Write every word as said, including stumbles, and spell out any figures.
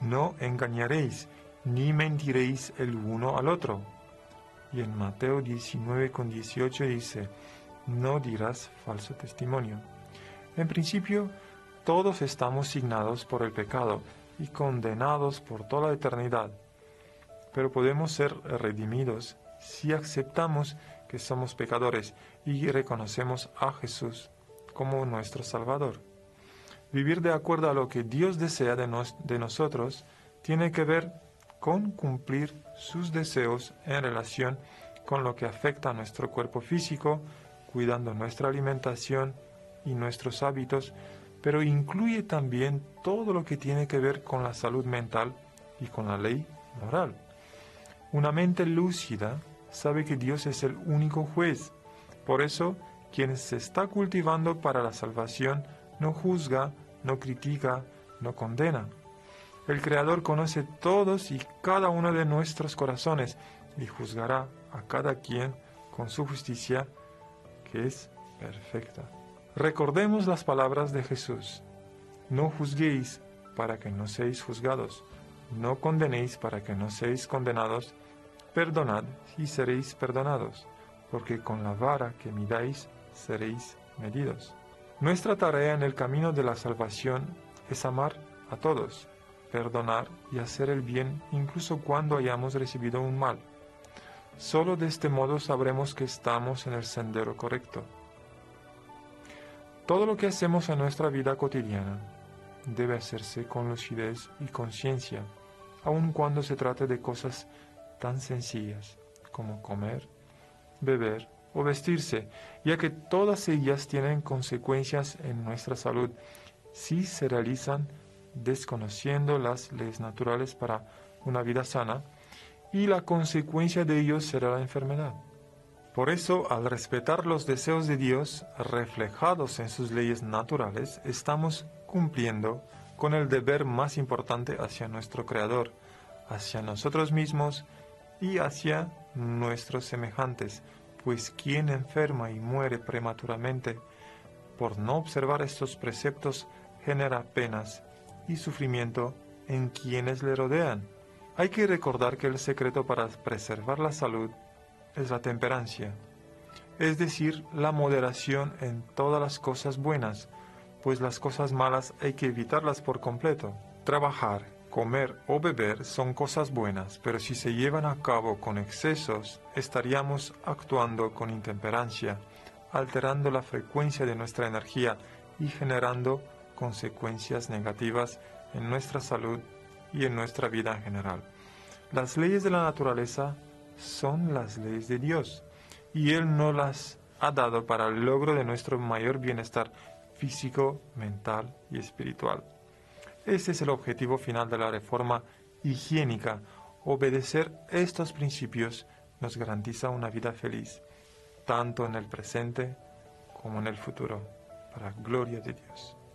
no engañaréis, ni mentiréis el uno al otro. Y en Mateo diecinueve con dieciocho dice, no dirás falso testimonio. En principio, todos estamos signados por el pecado y condenados por toda la eternidad, pero podemos ser redimidos si aceptamos que somos pecadores y reconocemos a Jesús como nuestro Salvador. Vivir de acuerdo a lo que Dios desea de, nos, de nosotros tiene que ver con cumplir sus deseos en relación con lo que afecta a nuestro cuerpo físico, cuidando nuestra alimentación y nuestros hábitos, pero incluye también todo lo que tiene que ver con la salud mental y con la ley moral. Una mente lúcida sabe que Dios es el único juez. Por eso, quien se está cultivando para la salvación no juzga, no critica, no condena. El Creador conoce todos y cada uno de nuestros corazones y juzgará a cada quien con su justicia, que es perfecta. Recordemos las palabras de Jesús. No juzguéis para que no seáis juzgados. No condenéis para que no seáis condenados. Perdonad y seréis perdonados, porque con la vara que midáis seréis medidos. Nuestra tarea en el camino de la salvación es amar a todos, perdonar y hacer el bien incluso cuando hayamos recibido un mal. Solo de este modo sabremos que estamos en el sendero correcto. Todo lo que hacemos en nuestra vida cotidiana debe hacerse con lucidez y conciencia, aun cuando se trate de cosas tan sencillas como comer, beber o vestirse, ya que todas ellas tienen consecuencias en nuestra salud si se realizan desconociendo las leyes naturales para una vida sana, y la consecuencia de ello será la enfermedad. Por eso, al respetar los deseos de Dios reflejados en sus leyes naturales, estamos cumpliendo con el deber más importante hacia nuestro Creador, hacia nosotros mismos y hacia nuestros semejantes, pues quien enferma y muere prematuramente por no observar estos preceptos genera penas y sufrimiento en quienes le rodean. Hay que recordar que el secreto para preservar la salud es la temperancia, es decir, la moderación en todas las cosas buenas, pues las cosas malas hay que evitarlas por completo. Trabajar, comer o beber son cosas buenas, pero si se llevan a cabo con excesos, estaríamos actuando con intemperancia, alterando la frecuencia de nuestra energía y generando consecuencias negativas en nuestra salud y en nuestra vida en general. Las leyes de la naturaleza son las leyes de Dios, y Él nos las ha dado para el logro de nuestro mayor bienestar físico, mental y espiritual. Ese es el objetivo final de la reforma higiénica. Obedecer estos principios nos garantiza una vida feliz, tanto en el presente como en el futuro, para la gloria de Dios.